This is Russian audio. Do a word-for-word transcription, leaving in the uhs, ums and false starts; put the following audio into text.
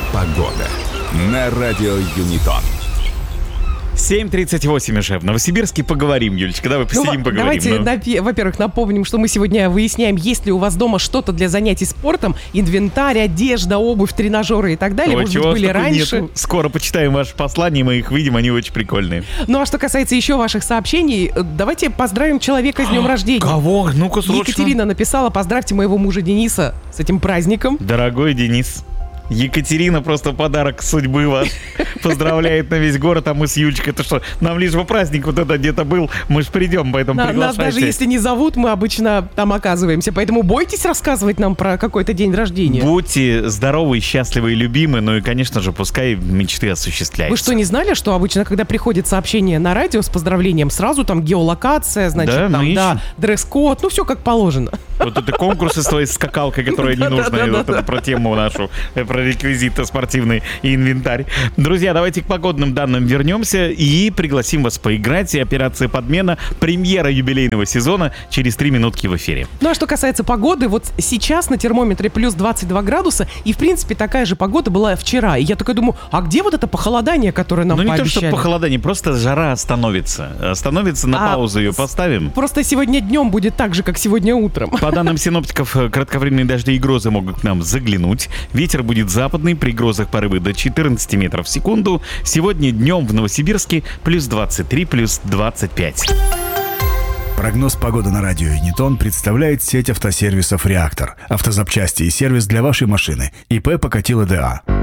Погода на радио Юнитон. семь тридцать восемь уже. В Новосибирске поговорим, Юлечка. Давай посидим, ну, поговорим. Давайте, ну. напи- во-первых, напомним, что мы сегодня выясняем, есть ли у вас дома что-то для занятий спортом, инвентарь, одежда, обувь, тренажеры и так далее. Ой, Может чего быть, были такого раньше. нету? Скоро почитаем ваши послания, мы их видим, они очень прикольные. Ну а что касается еще ваших сообщений, давайте поздравим человека с днем рождения. Кого? Ну-ка, срочно. Екатерина написала: поздравьте моего мужа Дениса с этим праздником. Дорогой Денис, Екатерина просто подарок судьбы вас поздравляет на весь город, а мы с Юлечкой, это что, нам лишь бы праздник вот это где-то был, мы ж придем, поэтому На, приглашайте. нас даже если не зовут, мы обычно там оказываемся, поэтому бойтесь рассказывать нам про какой-то день рождения. Будьте здоровы, счастливы и любимы, ну и, конечно же, пускай мечты осуществляются. Вы что, не знали, что обычно, когда приходит сообщение на радио с поздравлением, сразу там геолокация, значит, Да, там, ну, да, дресс-код, ну все как положено. Вот это конкурсы с твоей скакалкой, которая не нужна, и вот это про тему нашу, про реквизиты спортивный и инвентарь. Друзья, давайте к погодным данным вернемся и пригласим вас поиграть. И операция «Подмена», премьера юбилейного сезона, через три минутки в эфире. Ну а что касается погоды, вот сейчас на термометре плюс двадцать два градуса, и в принципе такая же погода была вчера. И я такая думаю, а где вот это похолодание, которое нам Ну не то, пообещали? что похолодание, просто жара остановится. Остановится, на А, паузу ее поставим. Просто сегодня днем будет так же, как сегодня утром. По данным синоптиков, кратковременные дожди и грозы могут к нам заглянуть. Ветер будет западный, при грозах порывы до четырнадцати метров в секунду. Сегодня днем в Новосибирске плюс двадцать три, плюс двадцать пять. Прогноз погоды на радио Юнитон представляет сеть автосервисов «Реактор». Автозапчасти и сервис для вашей машины. ИП Покатило ДА.